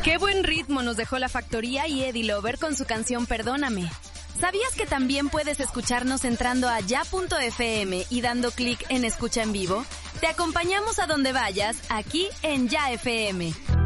Qué buen ritmo nos dejó La Factoría y Eddie Lover con su canción Perdóname. ¿Sabías que también puedes escucharnos entrando a ya.fm y dando clic en Escucha en Vivo? Te acompañamos a donde vayas, aquí en Ya FM.